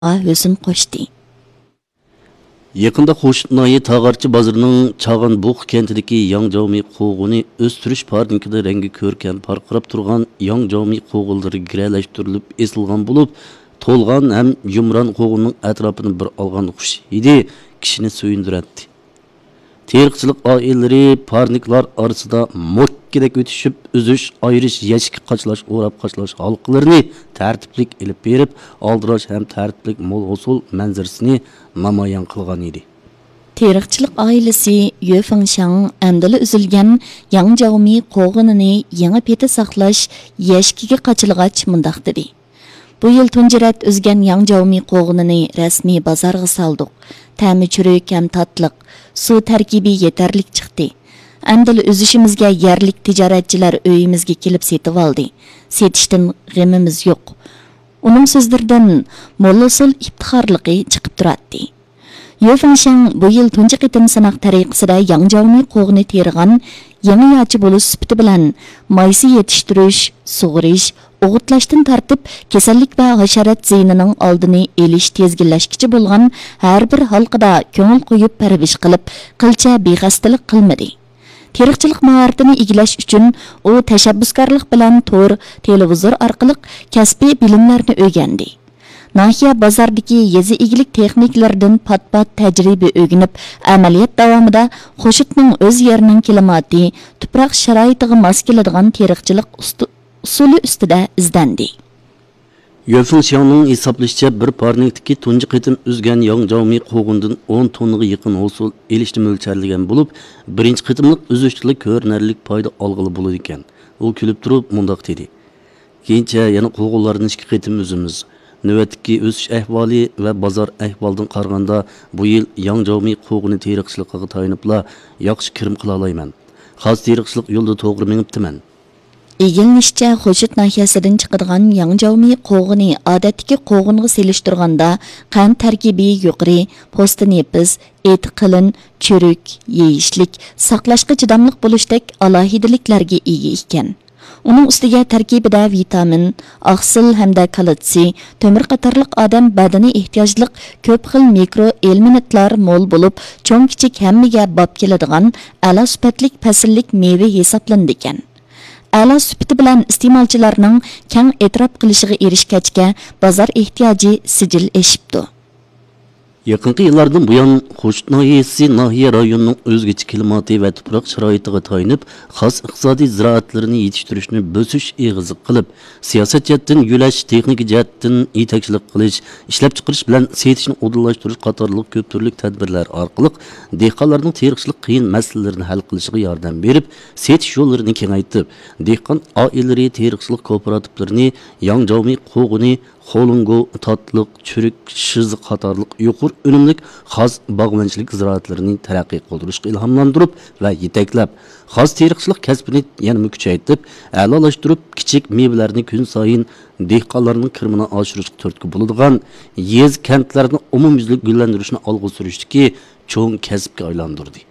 hüsn qo'shdi. Yaqında Xo'shnoyi Tog'archi bozorining Chag'anbuq kentidagi Yangjomi qo'g'ini o'stirish parnikida rangi ko'rkam parqirab turgan Yangjomi qo'g'ilari giralashtirilib esilgan bo'lib, to'lgan ham yumron qo'g'inning atrofini bir olgan xush hidi kishini suyundiradi. Teriqchilik oilalari parniklar orasida mokkidek o'tishib, uzish, ayirish, yashik qachlash, o'rab qachlash halqalarini tartiblik ilib berib, aldirash ham tartiblik mo'l usul manzarasini namoyon qilgan edi. Teriqchilik oilasi Yue Fengshang amdili uzilgan Yangjomi qo'g'inini yangi peti saqlash yashkiga qachilg'ach mundaq dedi. Bu yil tunji rat uzgan Yangjomi qo'g'inini rasmiy bozorga saldik. Ta'mi churuk ham tatliq, suv tarkibi yetarlik chiqdi. Amdili uzishimizga yerlik tijoratchilar uyimizga kelib setib oldi. Setishdan g'amimiz yo'q. Uning so'zlaridan mo'l-usul iftixorligi chiqib turadi. Yue Fengshang bu yil tunji qitim sanaq tariqasida Yangjomi qo'g'ini tergan yangi yochi bo'lish sifati bilan maysi yetishtirish, sug'urish, o'g'itlashdan tartib kasallik va hasharat ziynining oldini elish tezginlashkichi bo'lgan har bir halqida ko'ngil qo'yib parvish qilib, qilcha bexastalik qilmadi. Teriqchilik mahoratini egilash uchun u tashabbuskorlik bilan to'r, televizor orqali kasbiy bilimlarni o'rgandi. Nahiya bozordagi yezi egilik texnikalaridan pat-pat tajriba o'rganib, amaliyot davomida Xo'shitning o'z yerining klimati, tuproq sharoitiga mos keladigan teriqchilik usuli ustida izlandi. Yue Fengshangning hisoblashicha bir parnikdagi tunji qitim uzgan Yangjomi qo'g'indan 10 tonnaga yaqin hosil elishni mo'ljallangan bo'lib, birinchi qitimlik uzishlik ko'rinarlik foyda olg'ili bo'ladi ekan. U kulib turib mundaq dedi. Keyincha yana qo'g'inlarni ikki qitim uzimiz. Navbatdagi o'sish ahvoli va bozor ahvolidan qaraganda bu yil Yangjomi qo'g'ini teriqchiligiga tayinibla yaxshi kirim qila olmayman. Xos teriqchilik yo'lda to'g'ri minibdiman. Egilinishcha Xo'shit nahiyasidan chiqadigan Yangjomi qo'g'ini odatdagi qo'g'inga selishtirganda qand tarkibi yuqori, po'sti nepiz, et qalin, churuk, yeyishlik, saqlashga chidamliq bo'lishdek alohidaliklarga ega ekan. Uning ustiga tarkibida vitamin, oqsil hamda kalsiy, temir qatorliq odam badani ehtiyojliq ko'p xil mikroelementlar mo'l bo'lib, cho'ng-kichik hammaga bop keladigan a'lo sifatlik fasllik meva hisoblanadi ekan. A'lo sifati bilan iste'molchilarning keng e'tirof qilishiga erishgachga bozor ehtiyoji sijil eshibdi. Yaqinqi yillardan buyon Xo'shit nahiyasi nahiya rayonining o'zgacha klimati va tuproq sharoitiga tayinib, xos iqtisodiy ziroatlarini yetishtirishni bo'sish eg'izi qilib, siyosat jihatdan yo'lash, texnik jihatdan yetakchilik qilish, ishlab chiqarish bilan setishni odillashtirish qatorliq ko'p turli tadbirlar orqali dehqonlarning teriqchilik qiyin masalalarini hal qilishiga yordam berib, setish yo'llarini kengaytirib, dehqon oilalari teriqchilik kooperativlarini Yangjomi qo'g'ini Xo'lungo, tatliq, churuk, shiz qatorliq yuqur unumlik xos bog'manchilik ziroatlarini taraqqiy qildirishga ilhomlantirib va yetaklab, xos teriqchilik kasbini yana kuchaytirib, a'lolashtirib, kichik mevalarni kun sayin dehqonlarning kirimini oshirishga turtki bo'ladigan yez kentlarni umumyuzlik gullantirishni olg'a surishdagi cho'ng kasbga aylantirdi.